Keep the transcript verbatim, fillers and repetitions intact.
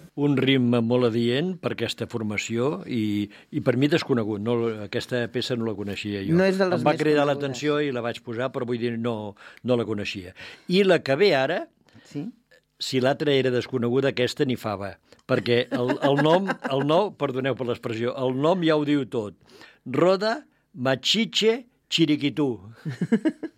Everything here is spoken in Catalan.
un ritme molt adient per aquesta formació i, i per mi desconegut. No, aquesta peça no la coneixia jo. No és de les em va més cridar conegudes. l'atenció i la vaig posar, però vull dir, no, no la coneixia. I la que ve ara, Sí? si l'altra era desconeguda, aquesta ni fava, perquè el, el nom, el nom, perdoneu per l'expressió, el nom ja ho diu tot. Roda Machiche Chiriquitú.